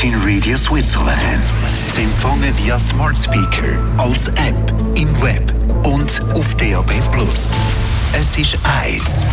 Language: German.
Virgin Radio Switzerland. Zu empfangen via Smart Speaker, als App, im Web und auf DAB+. Es ist 1